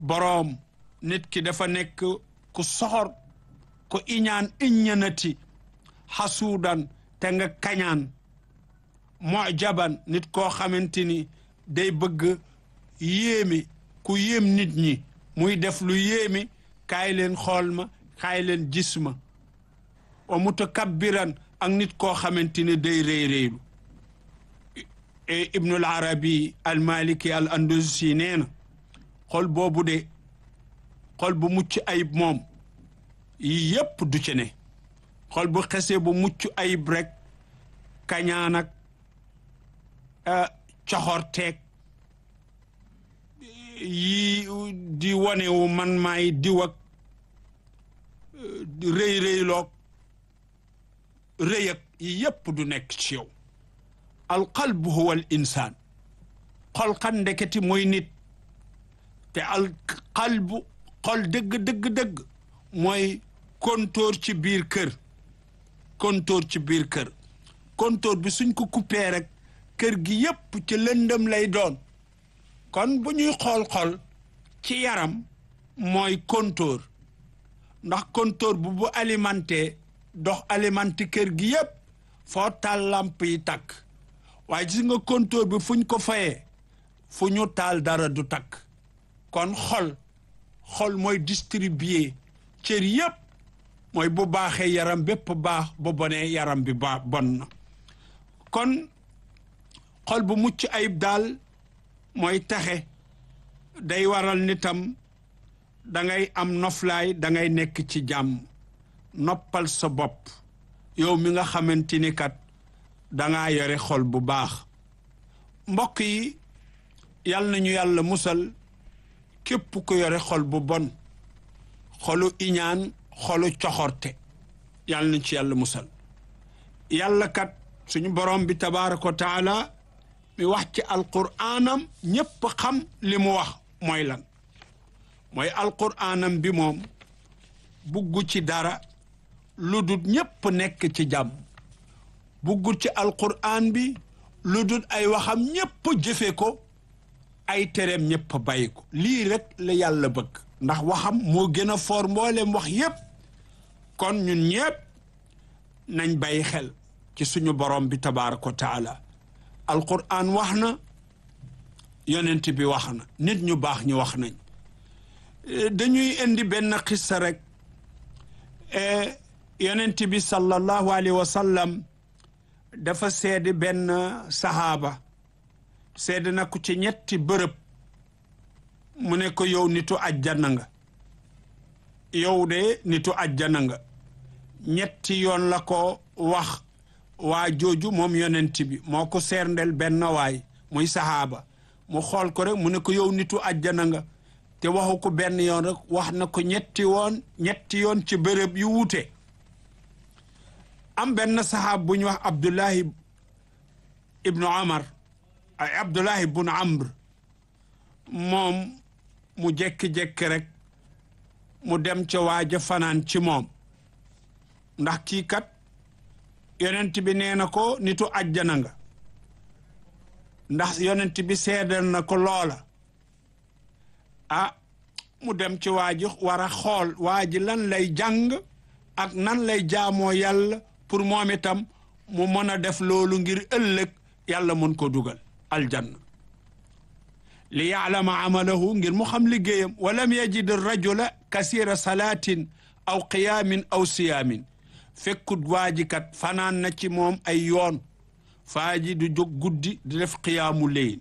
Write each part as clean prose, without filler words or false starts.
boroom nit ki dafa nekk ku soxor ku iññanati xasuudan te nga kañaan mujaban nit koo xamante ni day bëgg yéeme ku yéem nit ñi muy def lu yéeme kaay leen xool ma kaay leen gis ma wa mutakabbiran ak nit koo xamante ni day réy-réylu ibnul arabi al maliki al andalusi nee na xol boobu de xol bu mucc ayib moom yi yépp du ci ne xol bu xese bu mucc ayib rek kañaan ak coxorteeg yi di wonewu man maay diw ak rëy-rëyloog rëyak yi yépp du nekk ci yow al qalbu huwa al insaan xol kan ndeketi mooy nit te al qalbu xol dëgg mooy kontóor ci biir kër kontóor ci biir kër kontóor bi suñ ko coupé rek kër gi yépp ci lëndëm lay doon kon bu ñuy xool ci yaram mooy kontóor ndax kontóor bu alimenté dox alimenté kër gi yépp foo taal lamp yi takk waaye gis nga kontóor bi fuñ ko fayee fu ñu taal dara du takk kon xol mooy distribuer cër yépp mooy bu baaxee yaram bépp baax bu bonee yaram bi bon na kon xol bu mucc ayib daal mooy taxe day waral nitam dangay am noflaay dangay nekk ci jàmm noppal sa bopp yow mi nga xamante ni kat dangaa yore xol bu baax mbokk yi yal nañu yàlla musal képp ku yore xol bu bon xolu iñaan xolu coxorte yal nañ ci yàlla musal yàlla kat suñu borom bi tabaaraka wa taala mi wax ci alquraanam ñépp xam li mu wax mooy lan mooy alquraanam bi moom buggu ci dara lu dul ñépp nekk ci jàmm buggu ci alquraan bi lu dul ay waxam ñépp jëfe ko ay tereem ñépp bàyyi ko lii rek la yàlla bëgg ndax waxam moo gën a foor mboolem wax yépp kon ñun ñépp nañ bàyyi xel ci suñu borom bi tabaaraka wa taala alquran wax na yonent bi wax na nit ñu baax ñu wax nañ dañuy indi benn xissa rek yonent bi sallallahu alayhi wa sallam dafa seede benn sahaaba seede na ko ci ñetti bërëb mu ne ko yow nitu ajjana nga yow de nitu ajjana nga ñetti yoon la ko wax waa jooju moom yonent bi moo ko seerndel benn waay muy sahaaba mu xool ko rek mu ne ko yow nitu ajjana nga te waxu ko benn yoon rek wax na ko ñetti yoon ci bërëb yu wuute am benn sahaab bu ñu wax Abdullahi ibnu Amar ay Abdullahi ibnu Amr moom mu jekki-jekki rek mu dem ca waaja fanaan ci moom ndax kii kat yonent bi nee na ko nitu ajjana nga ndax yonent bi seedal na ko loola mu dem ci waaji war a xool waaji lan lay jàng ak nan lay jaamoo yàlla pour moom itam mu mën a def loolu ngir ëllëg yàlla mën ko dugal aljanna li yaalama amalahu ngir mu xam liggéeyam walam yajid rajula kasira salaatin aw qiyaamin aw siyaamin fekkut waajikat fanaan na ci moom ay yoon faaji du jóg guddi di def qiyaamu leyl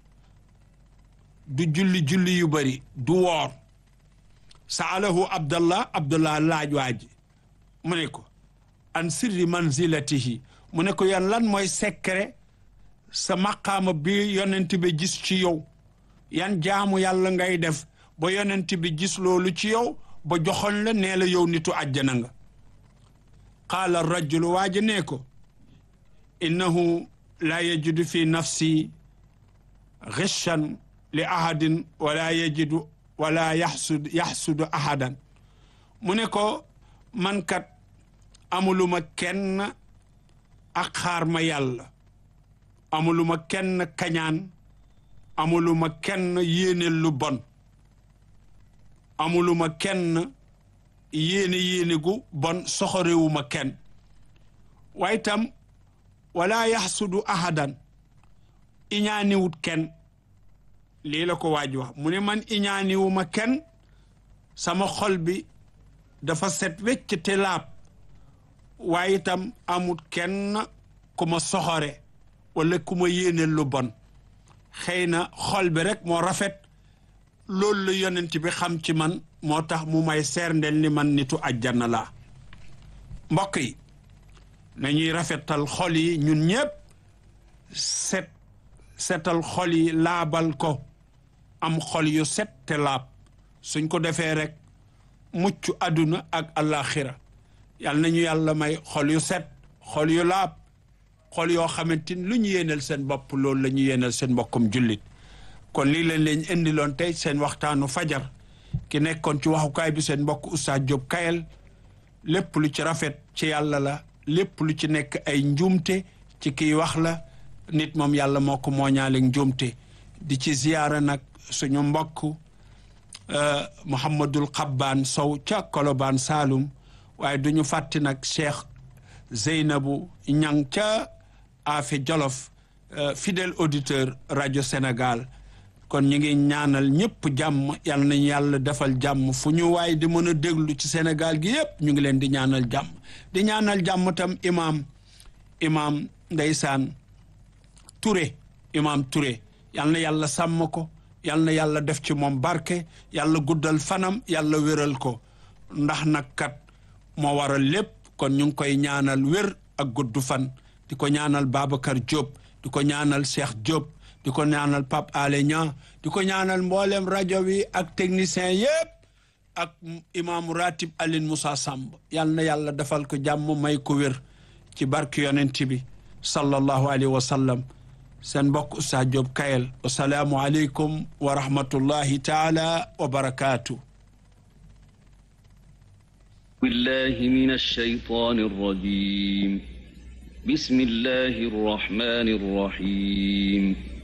du julli yu bari du woor saalahu abdallah laaj waaji mu ne ko an sirri manzilatihi mu ne ko yan lan mooy secret sa maqaama bi yonent bi gis ci yow yan jaamu yàlla ngay def ba yonent bi gis loolu ci yow ba joxoon la nee la yow nitu àjjana nga qaala rajulu waaji nee ko innahu la yajidu fi nafsi ghashan li ahadin wala yajidu wala yaxsudu ahadan mu ne ko man kat amuluma kenn ak xaar ma yàlla amuluma kenn kañaan amuluma kenn yéeneel lu bon amuluma kenn yéene gu bon soxorewuma kenn waaye tam wala yaxsudu ahadan iñaaniwut kenn lii la ko waaj wax mu ne man iñaaniwuma kenn sama xol bi dafa set wecc te laab waaye itam amut kenn ku ma soxore wala ku ma yéeneel lu bon xëy na xol bi rek moo rafet loolu la yonent bi xam ci man moo tax mu may seerndeel ni man nitu àjjana laa mbokk yi nañuy rafetal xol yi ñun ñépp setal xol yi laabal ko am xol yu set te laab suñ ko defee rek mucc àdduna ak àllaaxira yal nañu yàlla may xol yu set xol yu laab xol yoo xamante ni lu ñu yéenal seen bopp loolu la ñu yéenal seen mbokkum jullit kon lii leen indiloon tey seen waxtaanu fajar ki nekkoon ci waxukaay bi seen mbokk Oustaz Diop Kayel lépp lu ci rafet ci yàlla la lépp lu ci nekk ay njuumte ci kiy wax la nit moom yàlla moo ko mooñaale njuumte di ci ziyaara nag suñu mbokk Mouhamadul Xabbaan Sow ca Kolobaan Saalum waaye duñu fàtti nag Cheikh Zeynabu Ñang ca Afe Jolof fidèle auditeur rajo Sénégal kon ñu ngi ñaanal ñëpp jàmm yal nañu yàlla defal jàmm fu ñu waaye di mën a déglu ci Sénégal gi yëpp ñu ngi leen di ñaanal jàmm di ñaanal jàmm tam imaam ndeysaan imaam Touré yal na yàlla sàmm ko yal na yàlla def ci moom barke yàlla guddal fanam yàlla wéral ko ndax nag kat moo waral lépp kon ñu ngi koy ñaanal wér ak gudd fan di ko ñaanal Babacar Diop di ko ñaanal Cheikh Diop di ko ñaanal Pape Alé Niang di ko ñaanal mboolem rajo bi ak technicien yëpp ak imaamu ratib Aline Moussa Samb yal na yàlla defal ko jàmm may ko wér ci barke yonent bi sallallahu alayhi wa sallam seen mbokk Oustaz Diop Kayel wasalaamu aleykum wa rahmatullahi taala wa barakaatu billahi min ash-shaytani r-rajim bismillahi r-rahmani r-rahim